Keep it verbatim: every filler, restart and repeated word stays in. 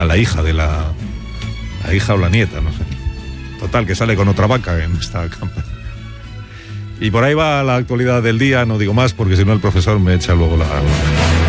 a la hija de la, la hija o la nieta, no sé. Total, que sale con otra vaca en esta campaña. Y por ahí va la actualidad del día, no digo más porque si no el profesor me echa luego la...